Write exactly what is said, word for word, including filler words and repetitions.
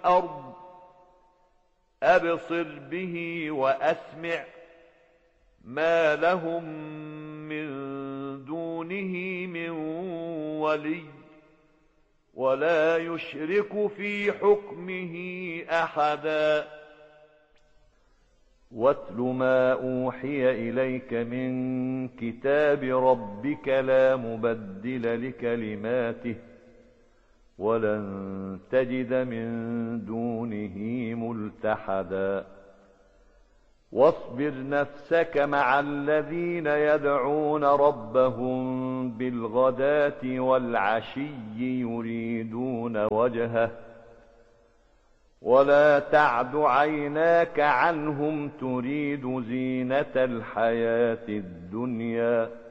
والأرض أبصر به وأسمع ما لهم من دونه من ولي ولا يشرك في حكمه أحدا واتل ما أوحي إليك من كتاب ربك لا مبدل لكلماته ولن تجد من دونه ملتحدا واصبر نفسك مع الذين يدعون ربهم بالغداة والعشي يريدون وجهه ولا تعد عيناك عنهم تريد زينة الحياة الدنيا